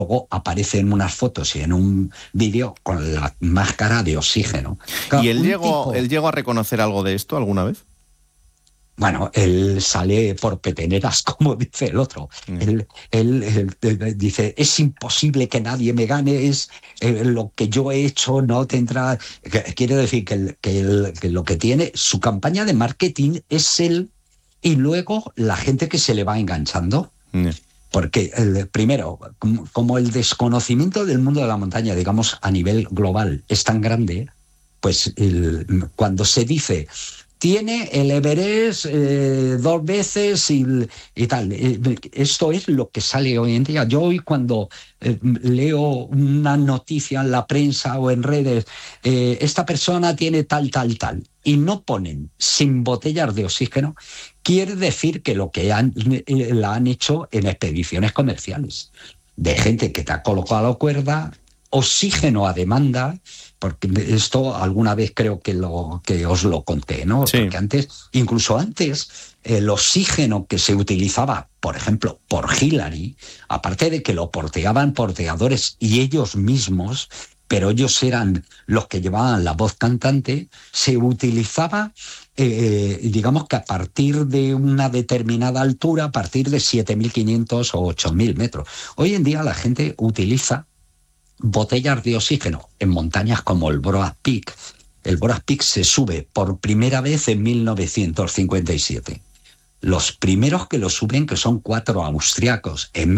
luego aparece en unas fotos y en un vídeo con la máscara de oxígeno. Claro, ¿y él llegó a reconocer algo de esto alguna vez? Bueno, él sale por peteneras, como dice el otro. Él dice, es imposible que nadie me gane, es lo que yo he hecho no tendrá... Quiere decir que lo que tiene, su campaña de marketing es él y luego la gente que se le va enganchando. Porque, primero, como el desconocimiento del mundo de la montaña, digamos, a nivel global es tan grande, pues cuando se dice... Tiene el Everest 2 veces y tal. Esto es lo que sale hoy en día. Yo hoy cuando leo una noticia en la prensa o en redes, esta persona tiene tal, y no ponen sin botellas de oxígeno, quiere decir que lo que la han hecho en expediciones comerciales, de gente que te ha colocado la cuerda, oxígeno a demanda, porque esto alguna vez creo que os lo conté, ¿no? Sí. Porque incluso antes, el oxígeno que se utilizaba, por ejemplo, por Hillary, aparte de que lo porteaban porteadores y ellos mismos, pero ellos eran los que llevaban la voz cantante, se utilizaba, digamos que a partir de una determinada altura, a partir de 7.500 o 8.000 metros. Hoy en día la gente utiliza botellas de oxígeno en montañas como el Broad Peak. El Broad Peak se sube por primera vez en 1957. Los primeros que lo suben, que son 4 austriacos, en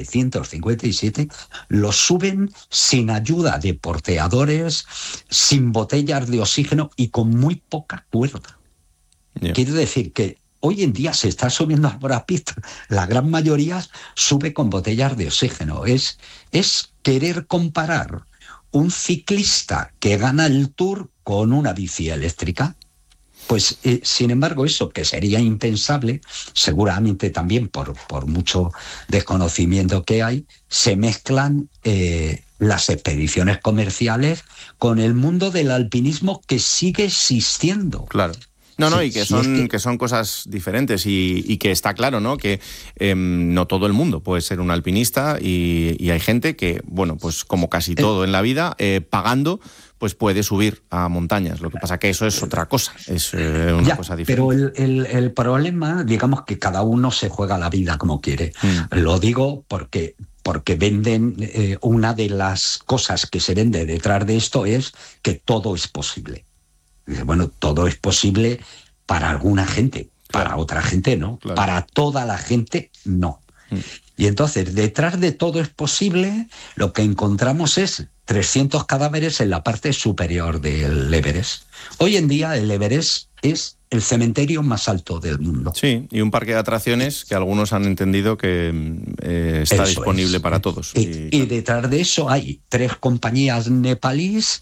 1957, lo suben sin ayuda de porteadores, sin botellas de oxígeno y con muy poca cuerda. Quiere decir que hoy en día se está subiendo al Broad Peak, la gran mayoría sube con botellas de oxígeno. Es querer comparar un ciclista que gana el Tour con una bici eléctrica. Pues, sin embargo, eso que sería impensable, seguramente también por mucho desconocimiento que hay, se mezclan las expediciones comerciales con el mundo del alpinismo que sigue existiendo. Claro. No, y que son cosas diferentes y que está claro, ¿no? Que no todo el mundo puede ser un alpinista y hay gente que, bueno, pues como casi todo en la vida, pagando, pues puede subir a montañas. Lo que pasa que eso es otra cosa, es una cosa diferente. Pero el problema, digamos que cada uno se juega la vida como quiere. Lo digo porque venden, una de las cosas que se vende detrás de esto es que todo es posible. Bueno, todo es posible para alguna gente, para otra gente no, para toda la gente no. Y entonces, detrás de todo es posible, lo que encontramos es 300 cadáveres en la parte superior del Everest. Hoy en día el Everest es el cementerio más alto del mundo. Sí, y un parque de atracciones que algunos han entendido que está disponible para todos. Y detrás de eso hay 3 compañías nepalíes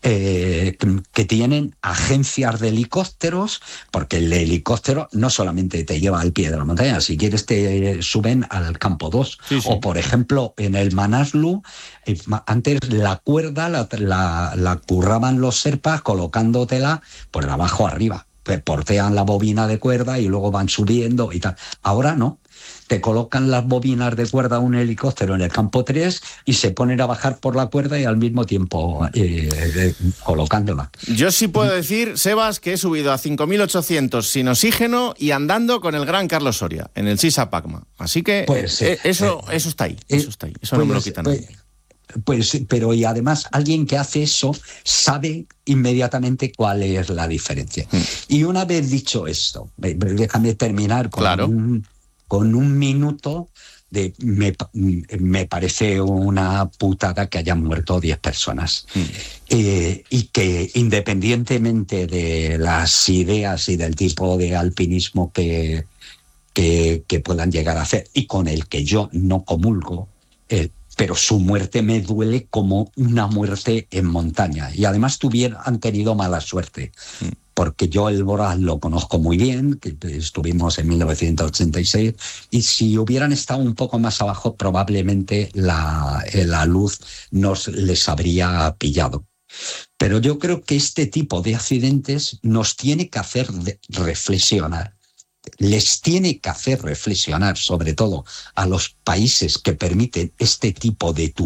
que tienen agencias de helicópteros, porque el helicóptero no solamente te lleva al pie de la montaña, si quieres te suben al campo 2. Sí. O, por ejemplo, en el Manaslu, antes la cuerda la curraban los sherpas colocándotela por de abajo arriba. Portean la bobina de cuerda y luego van subiendo y tal. Ahora no. Te colocan las bobinas de cuerda a un helicóptero en el campo 3 y se ponen a bajar por la cuerda y al mismo tiempo colocándola. Yo sí puedo decir, Sebas, que he subido a 5.800 sin oxígeno y andando con el gran Carlos Soria en el Sisa Pacma. Así que pues, eso está ahí. Eso está ahí. Eso no me lo quitan nadie. Pues, pero y además alguien que hace eso sabe inmediatamente cuál es la diferencia. Y una vez dicho esto, déjame terminar con un minuto de me parece una putada que hayan muerto 10 personas. Y que independientemente de las ideas y del tipo de alpinismo que puedan llegar a hacer y con el que yo no comulgo, pero su muerte me duele como una muerte en montaña. Y además han tenido mala suerte, porque yo el Boraz lo conozco muy bien, que estuvimos en 1986, y si hubieran estado un poco más abajo, probablemente la luz les habría pillado. Pero yo creo que este tipo de accidentes nos tiene que hacer reflexionar, les tiene que hacer reflexionar, sobre todo a los países que permiten este tipo de